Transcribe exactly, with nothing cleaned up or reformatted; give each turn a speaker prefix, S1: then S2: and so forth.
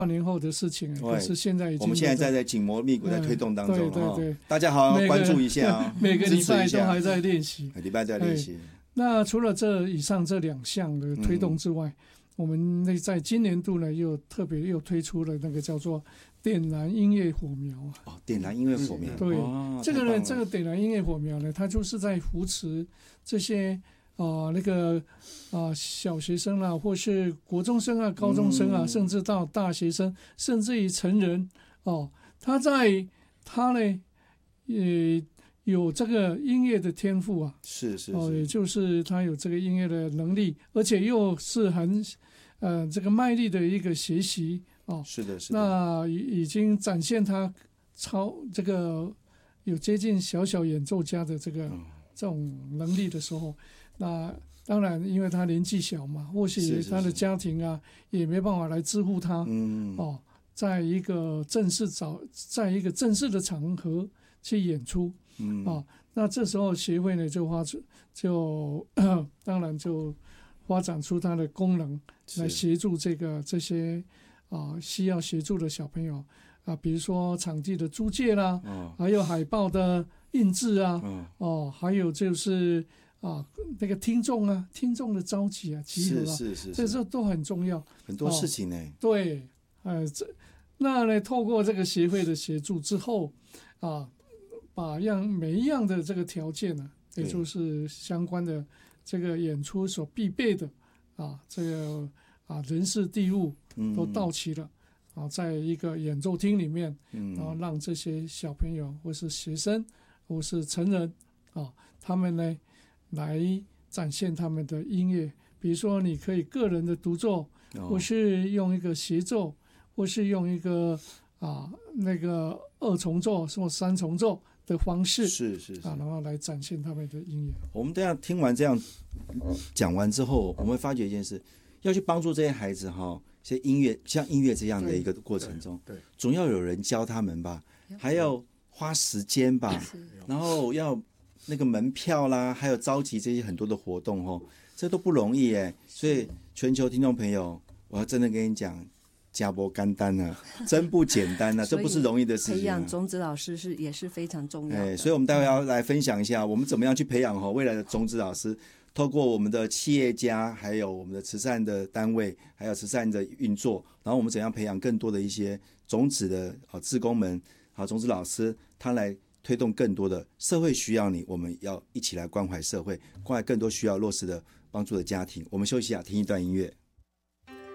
S1: 八年后的事情，可是现在已经
S2: 我们现在在在紧锣密鼓在推动当中，
S1: 对对对，
S2: 大家好好关注一下啊，
S1: 每个礼拜都还在练习，
S2: 礼拜在练习。
S1: 那除了这以上这两项的推动之外，嗯、我们那在今年度呢又特别又推出了那个叫做点燃音乐火苗啊。
S2: 哦，点燃音乐火苗。
S1: 对，
S2: 哦、
S1: 这个呢，这个点燃音乐火苗呢，它就是在扶持这些啊、呃、那个啊、呃、小学生啊，或是国中生啊、高中生啊，嗯、甚至到大学生，甚至于成人哦，他在他呢也有这个音乐的天赋啊，
S2: 是是是，
S1: 哦，也就是他有这个音乐的能力，而且又是很呃这个卖力的一个学习哦，
S2: 是的，是的，
S1: 那已经展现他超这个有接近小小演奏家的这个、嗯、这种能力的时候，那当然因为他年纪小嘛，或许他的家庭啊是是是也没办法来支付他，嗯哦，在一个正式找在一个正式的场合去演出。嗯啊，那这时候协会呢就发出就当然就发展出它的功能来协助这个这些啊需要协助的小朋友啊，比如说场地的租借啦，哦、还有海报的印制啊，哦，哦还有就是啊那个听众啊听众的召集啊集合啊，
S2: 是是是，
S1: 这这都很重要，
S2: 很多事情呢、
S1: 哦。对，呃，这那呢透过这个协会的协助之后啊。把样每一样的这个条件呢、啊，也就是相关的这个演出所必备的啊，这个啊人事地物都到齐了、嗯、啊，在一个演奏厅里面，嗯、然后让这些小朋友或是学生或是成人啊，他们呢来展现他们的音乐，比如说你可以个人的独奏，哦、或是用一个协奏，或是用一个啊那个二重奏或三重奏。的方式
S2: 是是是、
S1: 啊，然后来展现他们的音乐。
S2: 我们这样听完这样讲完之后，我们会发觉一件事，要去帮助这些孩子哈，些音乐像音乐这样的一个过程中，对，对总要有人教他们吧，还要花时间吧，然后要那个门票啦，还有召集这些很多的活动哈，这都不容易哎。所以全球听众朋友，我要真的跟你讲。加波干单啊，真不简单啊，这不是容易的事情、啊。
S3: 培养种子老师是也是非常重要的。
S2: 哎，所以我们待会要来分享一下，我们怎么样去培养哈未来的种子老师，透过我们的企业家，还有我们的慈善的单位，还有慈善的运作，然后我们怎样培养更多的一些种子的啊志工们，好种子老师，他来推动更多的社会需要你，我们要一起来关怀社会，关怀更多需要弱势的帮助的家庭。我们休息一下，听一段音乐。